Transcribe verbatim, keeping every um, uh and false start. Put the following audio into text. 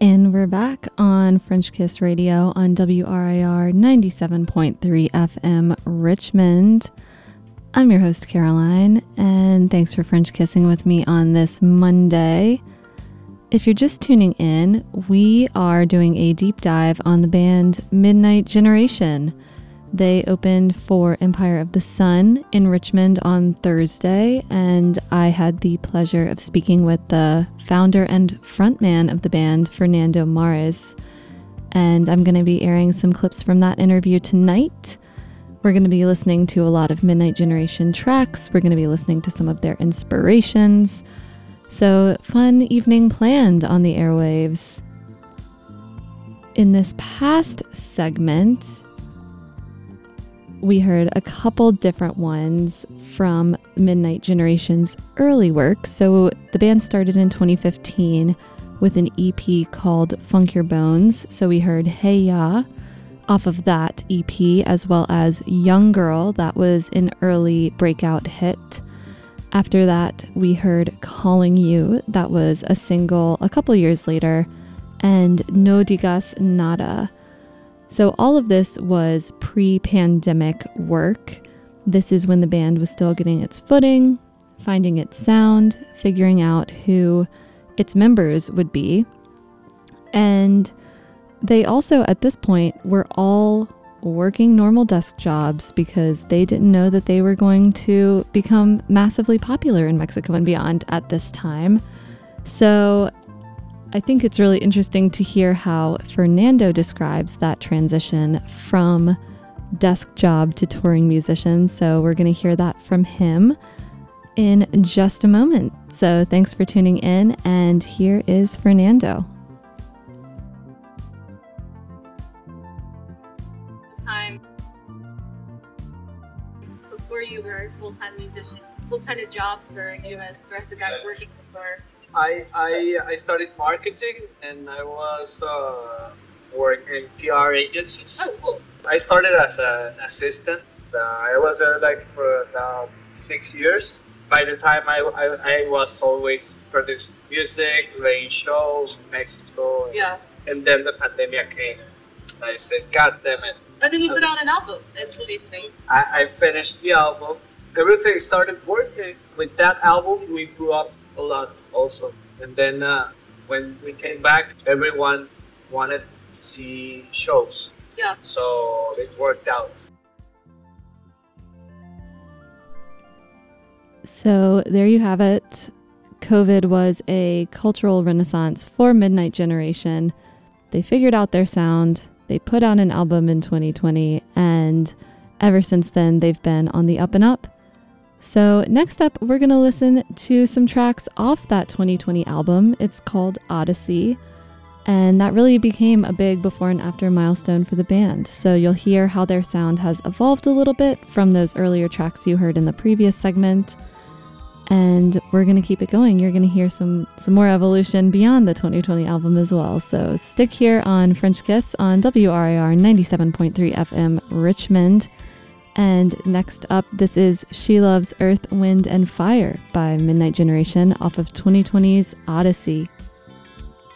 And we're back on French Kiss Radio on W R I R ninety-seven point three F M Richmond. I'm your host, Caroline, and thanks for French kissing with me on this Monday. If you're just tuning in, we are doing a deep dive on the band Midnight Generation. They opened for Empire of the Sun in Richmond on Thursday, and I had the pleasure of speaking with the founder and frontman of the band, Fernando Mares. And I'm going to be airing some clips from that interview tonight. We're going to be listening to a lot of Midnight Generation tracks. We're going to be listening to some of their inspirations. So, fun evening planned on the airwaves. In this past segment, we heard a couple different ones from Midnight Generation's early work. So the band started in twenty fifteen with an E P called Funk Your Bones. So we heard Hey Ya off of that E P, as well as Young Girl. That was an early breakout hit. After that, we heard Calling You. That was a single a couple years later. And No Digas Nada. So all of this was pre-pandemic work. This is when the band was still getting its footing, finding its sound, figuring out who its members would be. And they also, at this point, were all working normal desk jobs because they didn't know that they were going to become massively popular in Mexico and beyond at this time. So I think it's really interesting to hear how Fernando describes that transition from desk job to touring musician. So we're going to hear that from him in just a moment. So thanks for tuning in, and here is Fernando. Time before you were full-time musicians, what kind of jobs were you and the rest of the guys working before? I, I I started marketing, and I was uh, working in P R agencies. Oh, cool. I started as an assistant. Uh, I was there like for about six years. By the time I, I, I was always producing music, playing shows in Mexico. Yeah. And then the pandemic came. I said, God damn it. And then you put out an album in twenty twenty. I, I finished the album. Everything started working. With that album, we grew up a lot also. And then uh, when we came back, everyone wanted to see shows. Yeah. So it worked out. So there you have it. COVID was a cultural renaissance for Midnight Generation. They figured out their sound. They put out an album in twenty twenty, and ever since then, they've been on the up and up. So next up, we're going to listen to some tracks off that twenty twenty album. It's called Odyssey, and that really became a big before and after milestone for the band. So you'll hear how their sound has evolved a little bit from those earlier tracks you heard in the previous segment, and we're going to keep it going. You're going to hear some, some more evolution beyond the twenty twenty album as well. So stick here on French Kiss on W R I R ninety-seven point three F M Richmond. And next up, this is She Loves Earth, Wind, and Fire by Midnight Generation off of twenty twenty's Odyssey.